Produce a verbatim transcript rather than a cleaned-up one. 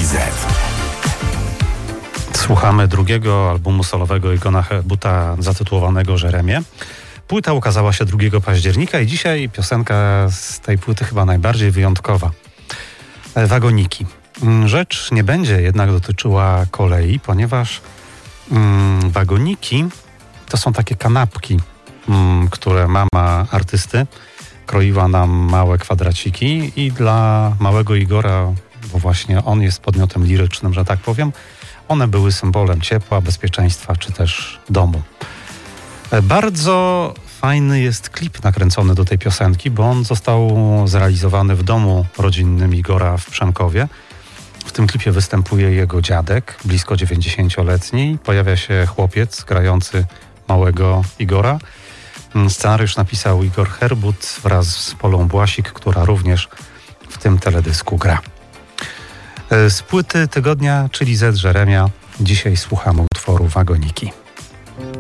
Z. Słuchamy drugiego albumu solowego Igona Herbuta zatytułowanego Jeremię. Płyta ukazała się drugiego października i dzisiaj piosenka z tej płyty chyba najbardziej wyjątkowa. Wagoniki. Rzecz nie będzie jednak dotyczyła kolei, ponieważ mm, wagoniki to są takie kanapki, mm, które mama artysty kroiła nam małe kwadraciki i dla małego Igora, bo właśnie on jest podmiotem lirycznym, że tak powiem, one były symbolem ciepła, bezpieczeństwa czy też domu. Bardzo fajny jest klip nakręcony do tej piosenki, bo on został zrealizowany w domu rodzinnym Igora w Przemkowie. W tym klipie występuje jego dziadek, blisko dziewięćdziesięcioletni. Pojawia się chłopiec grający małego Igora. Scenariusz napisał Igor Herbut wraz z Polą Błasik, która również w tym teledysku gra. Z płyty tygodnia, czyli Z Jeremia, dzisiaj słuchamy utworu Wagoniki.